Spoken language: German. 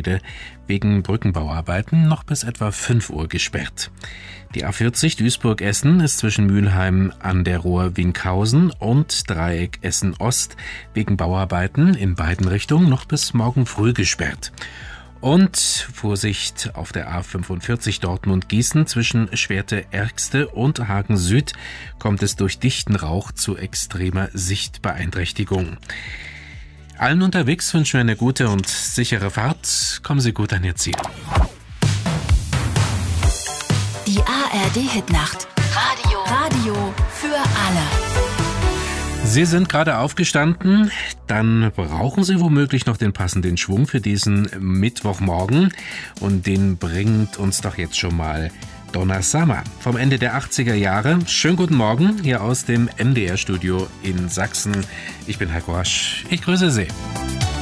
Rüdesheide wegen Brückenbauarbeiten noch bis etwa 5 Uhr gesperrt. Die A40 Duisburg-Essen ist zwischen Mülheim an der Ruhr Winkhausen und Dreieck Essen-Ost wegen Bauarbeiten in beiden Richtungen noch bis morgen früh gesperrt. Und Vorsicht auf der A45 Dortmund-Gießen zwischen Schwerte-Ergste und Hagen Süd kommt es durch dichten Rauch zu extremer Sichtbeeinträchtigung. Allen unterwegs wünschen wir eine gute und sichere Fahrt. Kommen Sie gut an Ihr Ziel. Die ARD-Hitnacht. Radio für alle. Sie sind gerade aufgestanden, dann brauchen Sie womöglich noch den passenden Schwung für diesen Mittwochmorgen und den bringt uns doch jetzt schon mal Donna Summer vom Ende der 80er Jahre. Schönen guten Morgen hier aus dem MDR-Studio in Sachsen. Ich bin Heiko Rasch, ich grüße Sie.